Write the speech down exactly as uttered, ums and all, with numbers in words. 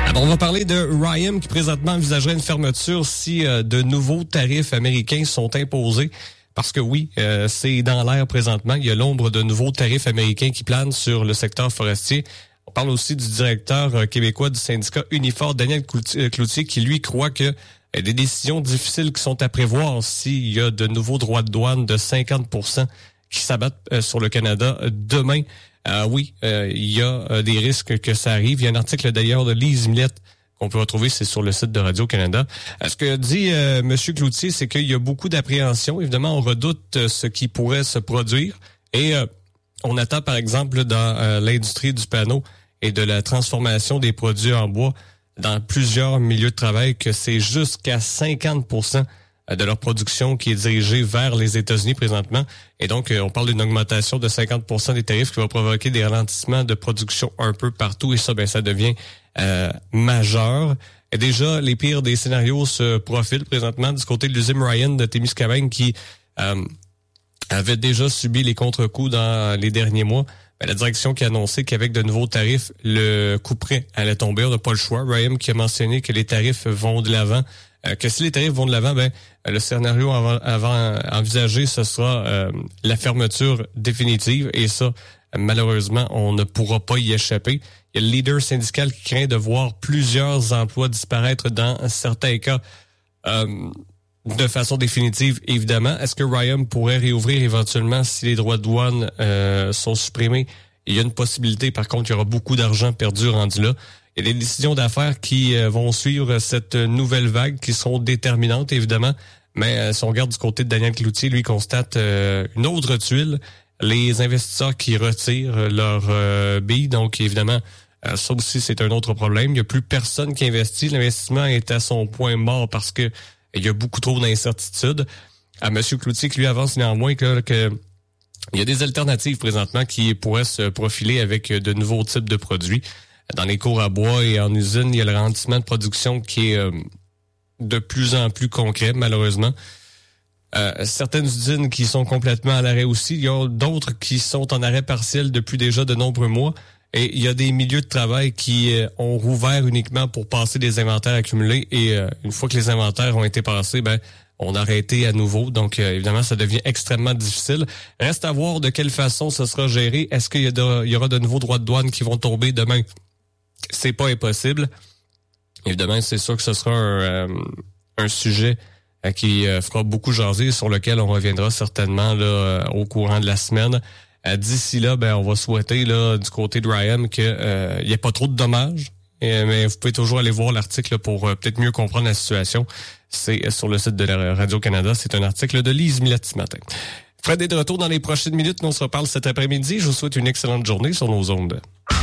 Alors, on va parler de Rayonier qui présentement envisagerait une fermeture si euh, de nouveaux tarifs américains sont imposés. Parce que oui, euh, c'est dans l'air présentement. Il y a l'ombre de nouveaux tarifs américains qui planent sur le secteur forestier. On parle aussi du directeur euh, québécois du syndicat Unifor, Daniel Cloutier, qui lui croit que euh, des décisions difficiles qui sont à prévoir s'il y a de nouveaux droits de douane de cinquante pour cent qui s'abattent euh, sur le Canada euh, demain. Euh, oui, euh, il y a euh, des risques que ça arrive. Il y a un article d'ailleurs de Lise Millette qu'on peut retrouver, c'est sur le site de Radio-Canada. Ce que dit euh, M. Cloutier, c'est qu'il y a beaucoup d'appréhension. Évidemment, on redoute euh, ce qui pourrait se produire. Et euh, on attend, par exemple, dans euh, l'industrie du panneau et de la transformation des produits en bois, dans plusieurs milieux de travail, que c'est jusqu'à cinquante pour cent de leur production qui est dirigée vers les États-Unis présentement. Et donc, on parle d'une augmentation de cinquante pour cent des tarifs qui va provoquer des ralentissements de production un peu partout. Et ça, ben, ça devient euh, majeur. Et déjà, les pires des scénarios se profilent présentement du côté de l'usine Rayonier de Témiscamingue qui euh, avait déjà subi les contre-coups dans les derniers mois. Ben, la direction qui a annoncé qu'avec de nouveaux tarifs, le coup près allait tomber. On n'a pas le choix. Rayonier qui a mentionné que les tarifs vont de l'avant. Euh, que si les tarifs vont de l'avant, ben le scénario avant, avant envisagé, ce sera euh, la fermeture définitive. Et ça, malheureusement, on ne pourra pas y échapper. Il y a le leader syndical qui craint de voir plusieurs emplois disparaître dans certains cas euh, de façon définitive, évidemment. Est-ce que Rayonier pourrait réouvrir éventuellement si les droits de douane euh, sont supprimés? Il y a une possibilité. Par contre, il y aura beaucoup d'argent perdu rendu là. Il y a des décisions d'affaires qui euh, vont suivre cette nouvelle vague qui seront déterminantes, évidemment. Mais euh, si on regarde du côté de Daniel Cloutier, lui constate euh, une autre tuile, les investisseurs qui retirent leur euh, billes. Donc, évidemment, euh, ça aussi, c'est un autre problème. Il n'y a plus personne qui investit. L'investissement est à son point mort parce que il y a beaucoup trop d'incertitudes. À M. Cloutier qui lui avance néanmoins que, que il y a des alternatives présentement qui pourraient se profiler avec de nouveaux types de produits. Dans les cours à bois et en usine, il y a le ralentissement de production qui est euh, de plus en plus concret, malheureusement. Euh, certaines usines qui sont complètement à l'arrêt aussi. Il y a d'autres qui sont en arrêt partiel depuis déjà de nombreux mois. Et il y a des milieux de travail qui euh, ont rouvert uniquement pour passer des inventaires accumulés. Et euh, une fois que les inventaires ont été passés, ben on a arrêté à nouveau. Donc, euh, évidemment, ça devient extrêmement difficile. Reste à voir de quelle façon ça sera géré. Est-ce qu'il y, a de, il y aura de nouveaux droits de douane qui vont tomber demain? C'est pas impossible. Évidemment, c'est sûr que ce sera un, euh, un sujet euh, qui euh, fera beaucoup jaser, sur lequel on reviendra certainement là euh, au courant de la semaine. Euh, d'ici là, ben on va souhaiter là du côté de Rayonier que euh, il y ait pas trop de dommages. Et, mais vous pouvez toujours aller voir l'article pour euh, peut-être mieux comprendre la situation. C'est euh, sur le site de la Radio-Canada. C'est un article de Lise Millette ce matin. Fred est de retour dans les prochaines minutes. Nous on se reparle cet après-midi. Je vous souhaite une excellente journée sur nos ondes.